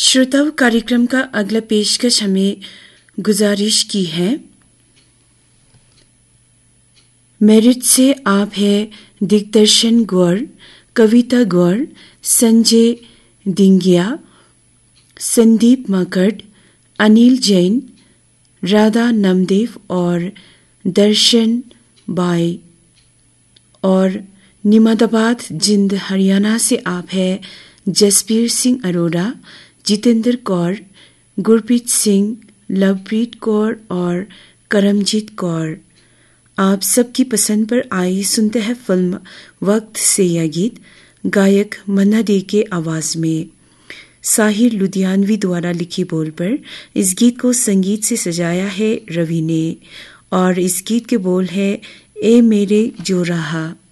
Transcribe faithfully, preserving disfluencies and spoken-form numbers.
श्रोताओं, कार्यक्रम का अगला पेशकश हमें गुजारिश की है। मेरठ से आप है दिग्दर्शन गौर, कविता गौर, संजय दिंगिया, संदीप मकड़, अनिल जैन, राधा नमदेव और दर्शन बाई। और निमादाबाद जिंद हरियाणा से आप है जसबीर सिंह अरोड़ा, जितेंद्र कौर, गुरप्रीत सिंह, लवप्रीत कौर और करमजीत कौर। आप सबकी पसंद पर आई सुनते हैं फिल्म वक्त से यह गीत, गायक मन्ना डे के आवाज में। साहिर लुधियानवी द्वारा लिखी बोल पर इस गीत को संगीत से सजाया है रवि ने, और इस गीत के बोल है ए मेरे जो रहा।